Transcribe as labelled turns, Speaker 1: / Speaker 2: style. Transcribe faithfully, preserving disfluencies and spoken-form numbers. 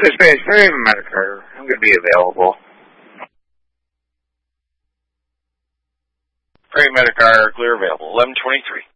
Speaker 1: This is Prairie Medical. I'm going to be available.
Speaker 2: Prairie Medical, clear available. eleven twenty-three.